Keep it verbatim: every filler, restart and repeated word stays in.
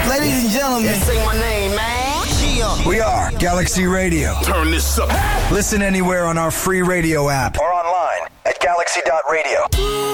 Ladies and gentlemen, say my name, man. Yeah. We are Galaxy Radio. Turn this up. Listen anywhere on our free radio app or online at galaxy dot radio.